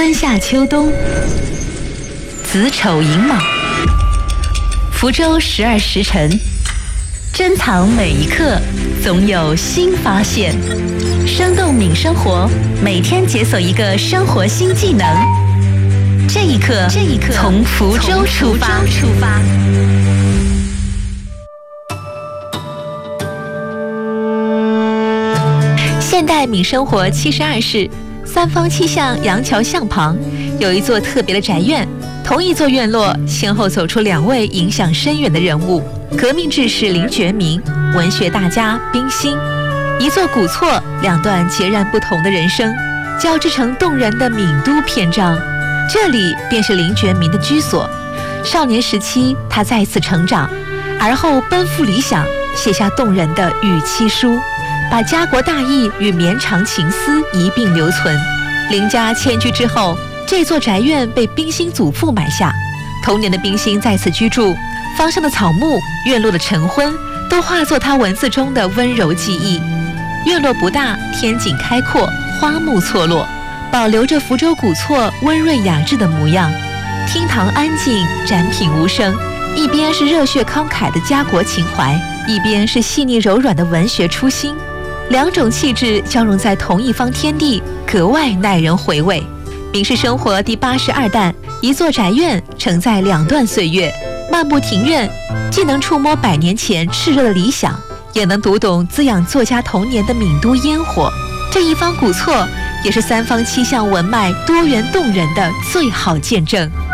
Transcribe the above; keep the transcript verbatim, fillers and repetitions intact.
春夏秋冬，子丑寅卯，福州十二时辰，珍藏每一刻，总有新发现。生动敏生活，每天解锁一个生活新技能。这一刻，这一刻，从福州出发。出发。现代敏生活七十二室，三坊七巷杨桥巷旁有一座特别的宅院。同一座院落，先后走出两位影响深远的人物：革命志士林觉民，文学大家冰心。一座古厝，两段截然不同的人生，交织成动人的闽都篇章。这里便是林觉民的居所。少年时期，他再次成长，而后奔赴理想，写下动人的与妻书，把家国大义与绵长情思一并留存。林家迁居之后，这座宅院被冰心祖父买下。童年的冰心在此居住，方上的草木，院落的晨昏，都化作他文字中的温柔记忆。院落不大，天井开阔，花木错落，保留着福州古厝温润雅致的模样。厅堂安静，展品无声，一边是热血慷慨的家国情怀，一边是细腻柔软的文学初心，两种气质交融在同一方天地，格外耐人回味。民事生活第八十二弹，一座宅院承载两段岁月，漫步庭院，既能触摸百年前炽热的理想，也能读懂滋养作家童年的闽都烟火。这一方古厝，也是三坊七巷文脉多元动人的最好见证。